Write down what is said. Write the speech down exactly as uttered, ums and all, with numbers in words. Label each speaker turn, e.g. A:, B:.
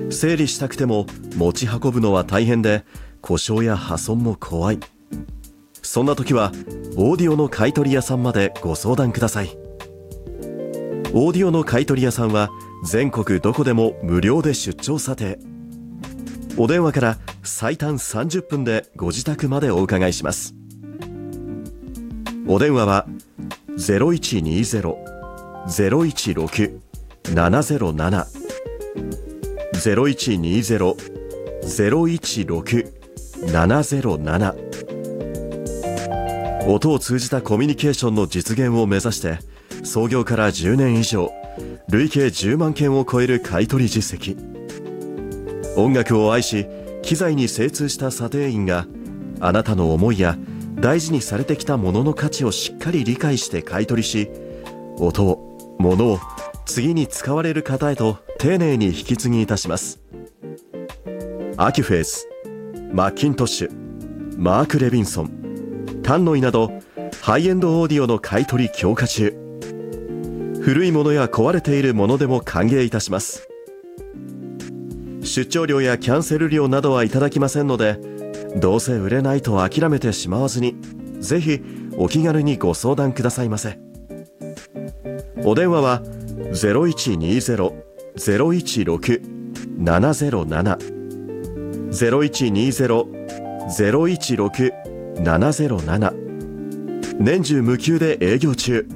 A: 整理したくても持ち運ぶのは大変で、故障や破損も怖い。そんな時はオーディオの買取屋さんまでご相談ください。オーディオの買取屋さんは全国どこでも無料で出張査定。お電話から最短さんじゅっぷんでご自宅までお伺いします。お電話は ゼロいちにゼロ ゼロいちろく ななゼロなな ゼロいちにゼロ ゼロいちろく ななゼロなな。音を通じたコミュニケーションの実現を目指して、創業からじゅうねん以上、累計じゅうまんけんを超える買取実績。音楽を愛し、機材に精通した査定員が、あなたの思いや大事にされてきたものの価値をしっかり理解して買い取りし、音を、物を次に使われる方へと丁寧に引き継ぎいたします。アキュフェース、マッキントッシュ、マーク・レビンソン、タンノイなどハイエンドオーディオの買い取り強化中。古いものや壊れているものでも歓迎いたします。出張料やキャンセル料などはいただきませんので、どうせ売れないと諦めてしまわずに、ぜひお気軽にご相談くださいませ。お電話は ゼロいちにゼロ ゼロいちろく ななゼロなな ゼロいちにゼロ ゼロいちろく ななゼロなな。年中無休で営業中。